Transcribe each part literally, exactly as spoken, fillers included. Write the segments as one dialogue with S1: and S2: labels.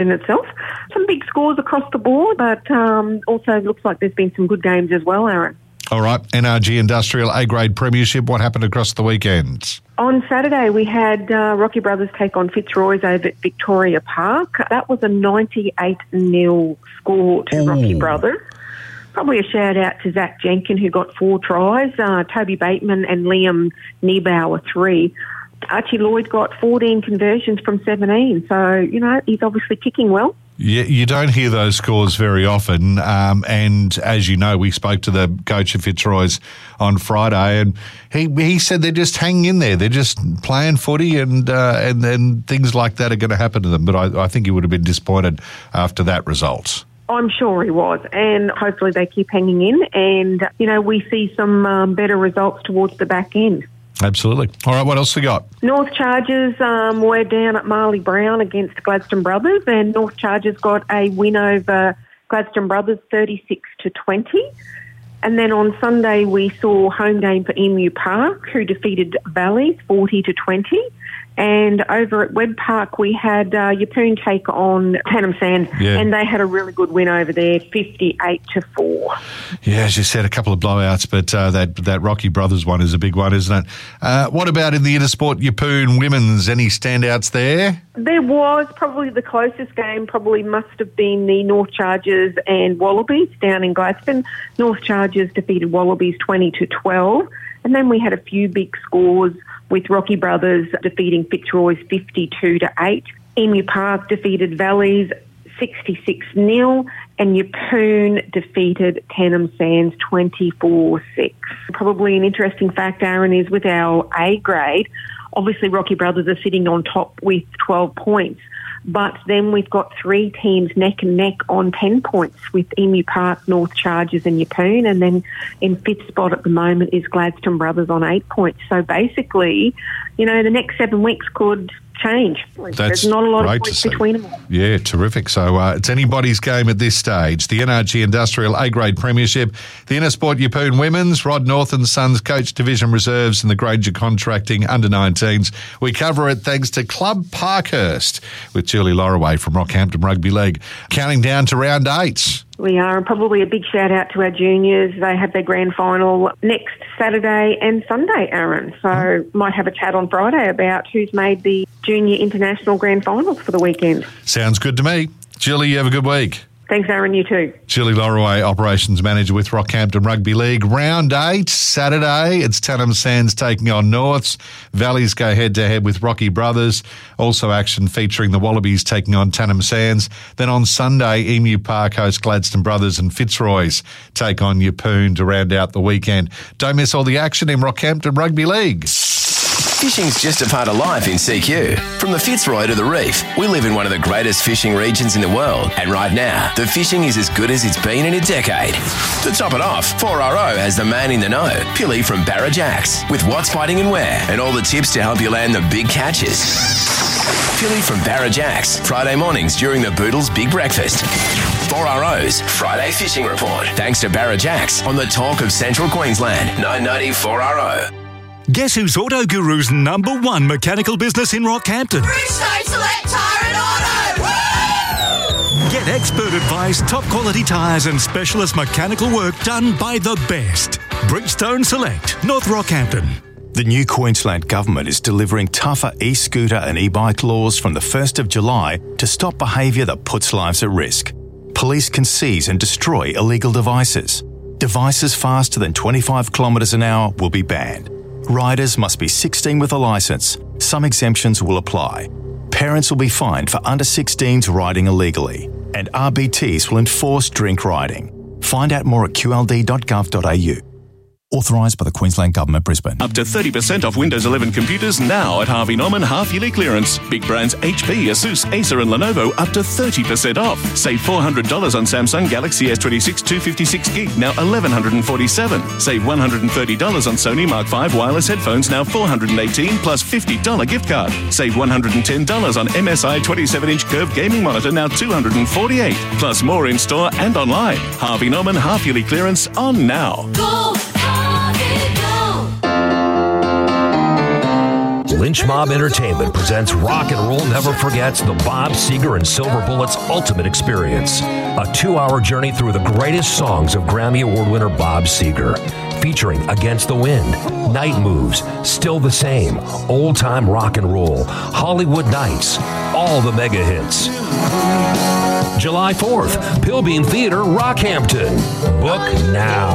S1: in itself. Some big scores across the board, but um, also looks like there's been some good games as well, Aaron.
S2: All right, N R G Industrial A-grade premiership. What happened across the weekend?
S1: On Saturday, we had uh, Rocky Brothers take on Fitzroy's over at Victoria Park. That was a ninety-eight nil score to Ooh. Rocky Brothers. Probably a shout-out to Zach Jenkin, who got four tries, uh, Toby Bateman and Liam Niebauer three. Archie Lloyd got fourteen conversions from seventeen, so, you know, he's obviously kicking well.
S2: Yeah, you don't hear those scores very often, um, and as you know, we spoke to the coach of Fitzroy's on Friday, and he he said they're just hanging in there. They're just playing footy, and uh, and then things like that are going to happen to them. But I, I think he would have been disappointed after that result.
S1: I'm sure he was, and hopefully they keep hanging in, and, you know, we see some um, better results towards the back end.
S2: Absolutely. All right, what else we got?
S1: North Chargers um, were down at Marley Brown against Gladstone Brothers, and North Chargers got a win over Gladstone Brothers thirty-six to twenty. And then on Sunday we saw home game for Emu Park, who defeated Valleys forty to twenty. And over at Webb Park, we had uh, Yeppoon take on Tannum Sands, yeah. and they had a really good win over there, fifty-eight to four.
S2: Yeah, as you said, a couple of blowouts, but uh, that that Rocky Brothers one is a big one, isn't it? Uh, what about in the Intersport Yeppoon Women's? Any standouts there?
S1: There was probably the closest game, probably must have been the North Chargers and Wallabies down in Gladstone. North Chargers defeated Wallabies twenty to twelve, and then we had a few big scores with Rocky Brothers defeating Fitzroy's fifty-two to eight. Emu Park defeated Valleys sixty-six nil, and Yeppoon defeated Tannum Sands twenty-four six. Probably an interesting fact, Aaron, is with our A grade, obviously Rocky Brothers are sitting on top with twelve points. But then we've got three teams neck and neck on ten points with Emu Park, North Chargers and Yeppoon. And then in fifth spot at the moment is Gladstone Brothers on eight points. So basically, you know, the next seven weeks could change.
S2: That's
S1: There's not a lot of points between them all.
S2: Yeah, terrific. So uh, it's anybody's game at this stage. The N R G Industrial A-grade premiership, the Intersport Yeppoon Women's, Rod North and Sons Coach Division Reserves and the Granger Contracting under nineteens. We cover it thanks to Club Parkhurst with Julie Lorraway from Rockhampton Rugby League. Counting down to round eight.
S1: We are, and probably a big shout out to our juniors. They have their grand final next Saturday and Sunday, Aaron. So mm. might have a chat on Friday about who's made the junior international grand finals for the weekend.
S2: Sounds good to me. Julie, you have a good week.
S1: Thanks, Aaron. You too.
S2: Julie Lorraway, Operations Manager with Rockhampton Rugby League. Round eight, Saturday. It's Tannum Sands taking on Norths. Valleys go head-to-head with Rocky Brothers. Also action featuring the Wallabies taking on Tannum Sands. Then on Sunday, Emu Park host Gladstone Brothers and Fitzroy's take on Yeppoon to round out the weekend. Don't miss all the action in Rockhampton Rugby League.
S3: Fishing's just a part of life in C Q. From the Fitzroy to the Reef, we live in one of the greatest fishing regions in the world. And right now, the fishing is as good as it's been in a decade. To top it off, four R O has the man in the know, Pilly from Barra Jacks, with what's biting and where, and all the tips to help you land the big catches. Pilly from Barra Jacks, Friday mornings during the Boodles Big Breakfast. four R O's Friday Fishing Report. Thanks to Barra Jacks on the talk of Central Queensland, nine ninety four R O.
S4: Guess who's Auto Guru's number one mechanical business in Rockhampton?
S5: Bridgestone Select Tyre and Auto! Woo!
S4: Get expert advice, top quality tyres and specialist mechanical work done by the best. Bridgestone Select, North Rockhampton.
S6: The new Queensland Government is delivering tougher e-scooter and e-bike laws from the first of July to stop behaviour that puts lives at risk. Police can seize and destroy illegal devices. Devices faster than twenty-five kilometres an hour will be banned. Riders must be sixteen with a licence. Some exemptions will apply. Parents will be fined for under sixteens riding illegally. And R B Ts will enforce drink riding. Find out more at q l d dot gov dot a u. Authorised by the Queensland Government, Brisbane.
S7: Up to thirty percent off Windows eleven computers now at Harvey Norman half-yearly clearance. Big brands H P, Asus, Acer and Lenovo up to thirty percent off. Save four hundred dollars on Samsung Galaxy S twenty-six two fifty-six gig, now eleven forty-seven dollars. Save one hundred thirty dollars on Sony Mark five wireless headphones, now four hundred eighteen dollars plus fifty dollars gift card. Save one hundred ten dollars on M S I twenty-seven inch curved gaming monitor, now two hundred forty-eight dollars. Plus more in store and online. Harvey Norman half-yearly clearance on now.
S5: Go!
S8: Lynch Mob Entertainment presents Rock and Roll Never Forgets the Bob Seger and Silver Bullets Ultimate Experience, a two-hour journey through the greatest songs of Grammy Award winner Bob Seger, featuring Against the Wind, Night Moves, Still the Same, Old Time Rock and Roll, Hollywood Nights, all the mega hits. July fourth, Pilbeam Theater, Rockhampton. Book now.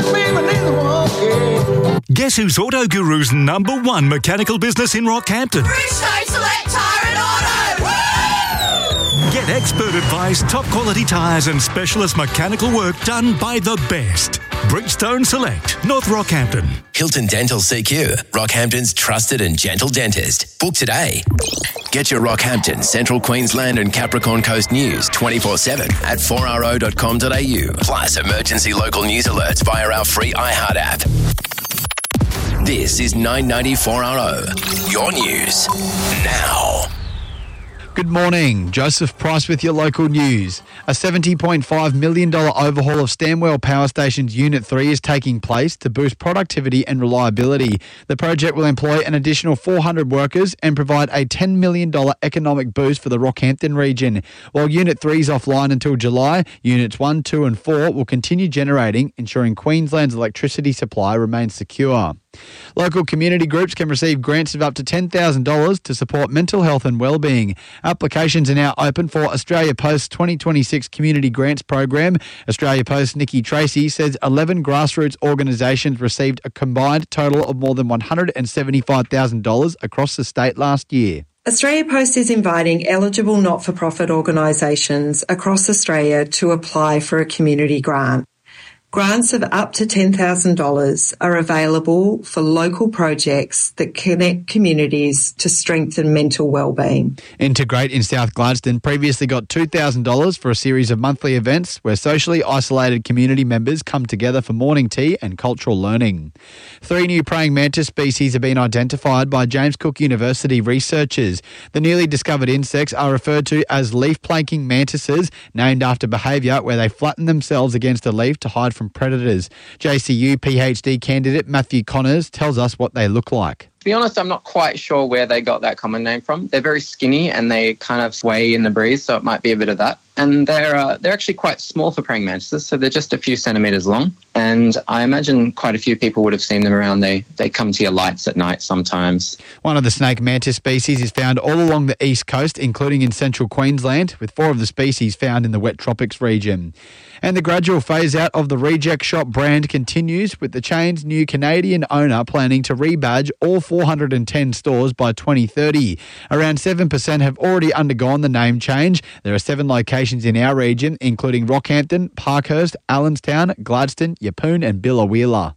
S4: Guess who's Auto Guru's number one mechanical business in Rockhampton?
S5: Bridgestone Select Tire and Auto. Woo!
S4: Get expert advice, top quality tyres and specialist mechanical work done by the best. Bridgestone Select, North Rockhampton.
S3: Hilton Dental C Q, Rockhampton's trusted and gentle dentist. Book today. Get your Rockhampton, Central Queensland and Capricorn Coast news twenty-four seven at four r o dot com dot a u. Plus emergency local news alerts via our free iHeart app. This is nine ninety four R O, your news now.
S9: Good morning. Joseph Price with your local news. A seventy point five million dollars overhaul of Stanwell Power Station's Unit three is taking place to boost productivity and reliability. The project will employ an additional four hundred workers and provide a ten million dollars economic boost for the Rockhampton region. While Unit three is offline until July, Units one, two and four will continue generating, ensuring Queensland's electricity supply remains secure. Local community groups can receive grants of up to ten thousand dollars to support mental health and wellbeing. Applications are now open for Australia Post's twenty twenty-six Community Grants Program. Australia Post's Nikki Tracy says eleven grassroots organisations received a combined total of more than one hundred seventy-five thousand dollars across the state last year.
S10: Australia Post is inviting eligible not-for-profit organisations across Australia to apply for a community grant. Grants of up to ten thousand dollars are available for local projects that connect communities to strengthen mental wellbeing.
S9: Integrate in South Gladstone previously got two thousand dollars for a series of monthly events where socially isolated community members come together for morning tea and cultural learning. Three new praying mantis species have been identified by James Cook University researchers. The newly discovered insects are referred to as leaf-planking mantises, named after behaviour where they flatten themselves against a leaf to hide from predators. J C U PhD candidate Matthew Connors tells us what they look like.
S11: To be honest, I'm not quite sure where they got that common name from. They're very skinny and they kind of sway in the breeze, so it might be a bit of that. And they're uh, they're actually quite small for praying mantises, so they're just a few centimetres long. And I imagine quite a few people would have seen them around. They they come to your lights at night sometimes.
S9: One of the snake mantis species is found all along the east coast, including in central Queensland, with four of the species found in the wet tropics region. And the gradual phase-out of the Reject Shop brand continues, with the chain's new Canadian owner planning to rebadge all four hundred ten stores by twenty thirty. Around seven percent have already undergone the name change. There are seven locations in our region, including Rockhampton, Parkhurst, Allenstown, Gladstone, Yeppoon and Billawheeler.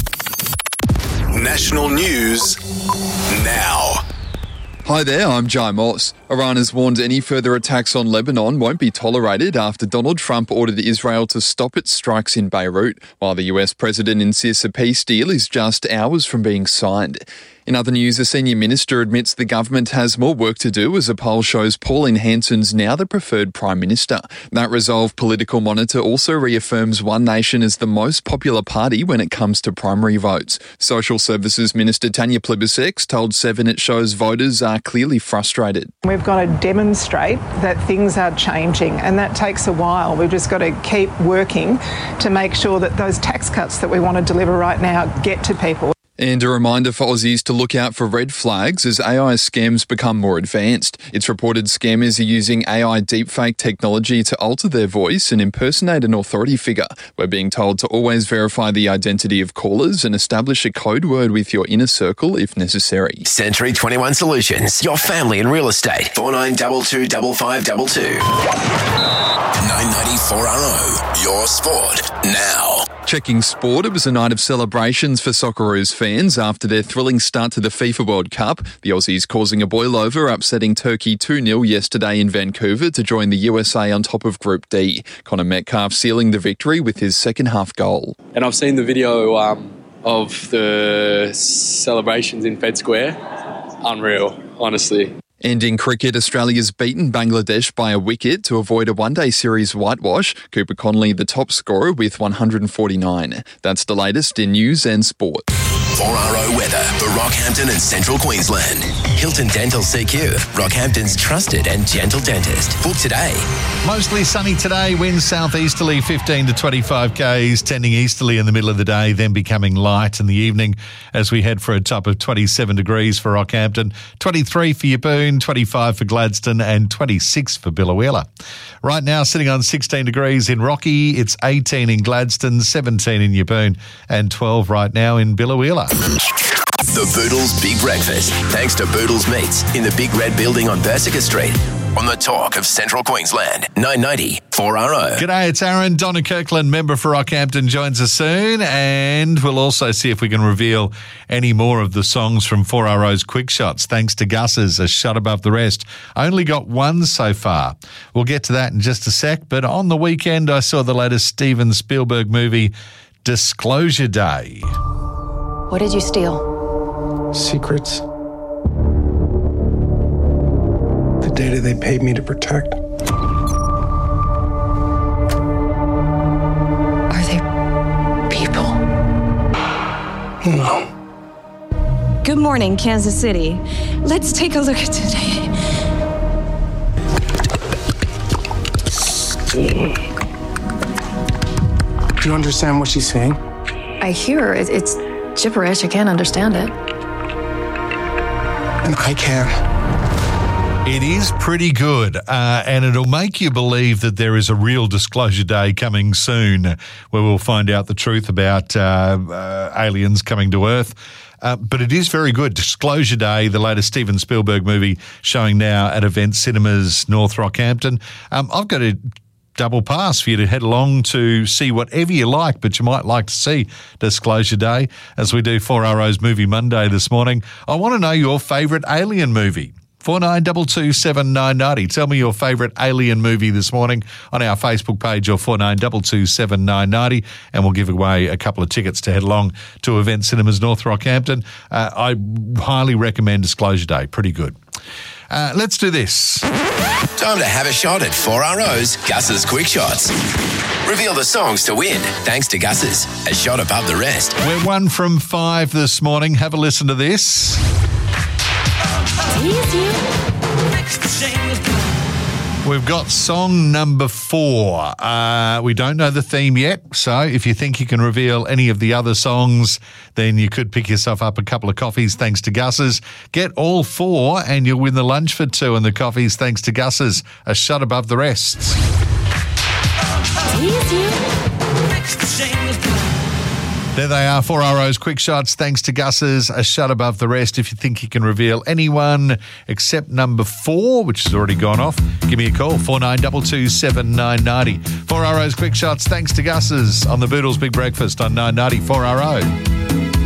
S12: National news now.
S13: Hi there, I'm Jai Moss. Iran has warned any further attacks on Lebanon won't be tolerated after Donald Trump ordered Israel to stop its strikes in Beirut, while the U S president insists a peace deal is just hours from being signed. In other news, a senior minister admits the government has more work to do as a poll shows Pauline Hanson's now the preferred prime minister. That Resolve political monitor also reaffirms One Nation as the most popular party when it comes to primary votes. Social Services Minister Tanya Plibersek told Seven it shows voters are clearly frustrated.
S14: We've got to demonstrate that things are changing, and that takes a while. We've just got to keep working to make sure that those tax cuts that we want to deliver right now get to people.
S13: And a reminder for Aussies to look out for red flags as A I scams become more advanced. It's reported scammers are using A I deepfake technology to alter their voice and impersonate an authority figure. We're being told to always verify the identity of callers and establish a code word with your inner circle if necessary.
S3: Century twenty-one Solutions, your family in real estate. four nine two two five five two two. nine ninety-four R O, your sport now.
S13: Checking sport, it was a night of celebrations for Socceroos fans after their thrilling start to the FIFA World Cup. The Aussies causing a boil-over, upsetting Turkey two nil yesterday in Vancouver to join the U S A on top of Group D. Connor Metcalf sealing the victory with his second-half goal.
S15: And I've seen the video um, of the celebrations in Fed Square. Unreal, honestly.
S13: And in cricket, Australia's beaten Bangladesh by a wicket to avoid a one-day series whitewash. Cooper Connolly the top scorer with one hundred forty-nine. That's the latest in news and sport.
S3: four R O weather for Rockhampton and Central Queensland. Hilton Dental C Q, Rockhampton's trusted and gentle dentist. Book today.
S2: Mostly sunny today, winds southeasterly fifteen to twenty-five k's, tending easterly in the middle of the day, then becoming light in the evening as we head for a top of twenty-seven degrees for Rockhampton, twenty-three for Yeboon, twenty-five for Gladstone and twenty-six for Biloela. Right now sitting on sixteen degrees in Rocky, it's eighteen in Gladstone, seventeen in Yeboon and twelve right now in Biloela.
S3: The Boodles Big Breakfast, thanks to Boodles Meats in the Big Red Building on Bersica Street. On the talk of Central Queensland, nine ninety four R O.
S2: G'day, it's Aaron. Donna Kirkland, member for Rockhampton, joins us soon, and we'll also see if we can reveal any more of the songs from four R O's Quick Shots, thanks to Gus's, a shot above the rest. Only got one so far. We'll get to that in just a sec, but on the weekend I saw the latest Steven Spielberg movie, Disclosure Day.
S16: What did you steal?
S17: Secrets. The data they paid me to protect.
S16: Are they people?
S17: No.
S16: Good morning, Kansas City. Let's take a look at today.
S17: Do you understand what she's saying?
S16: I hear it. It's gibberish. I can't understand it.
S17: And I can.
S2: It is pretty good, uh, and it'll make you believe that there is a real disclosure day coming soon where we'll find out the truth about uh, uh, aliens coming to Earth. Uh, but it is very good. Disclosure Day, the latest Steven Spielberg movie, showing now at Event Cinemas, North Rockhampton. Um, I've got a double pass for you to head along to see whatever you like, but you might like to see Disclosure Day as we do four R O's Movie Monday this morning. I want to know your favourite alien movie. four nine two two seven nine nine zero. Tell me your favourite alien movie this morning on our Facebook page or four nine two two seven nine nine zero, and we'll give away a couple of tickets to head along to Event Cinemas North Rockhampton. Uh, I highly recommend Disclosure Day. Pretty good. Uh, let's do this.
S3: Time to have a shot at four R O's Gus's Quick Shots. Reveal the songs to win, thanks to Gus's, a shot above the rest.
S2: We're one from five this morning. Have a listen to this. We've got song number four. Uh, we don't know the theme yet, so if you think you can reveal any of the other songs, then you could pick yourself up a couple of coffees thanks to Gus's. Get all four and you'll win the lunch for two and the coffees thanks to Gus's, a shot above the rest. There they are, four R O's Quick Shots, thanks to Gus's, a shot above the rest. If you think you can reveal anyone except number four, which has already gone off, give me a call, four nine two two seven nine nine zero. four R O's Quick Shots, thanks to Gus's, on the Boodles Big Breakfast on nine ninety four R O.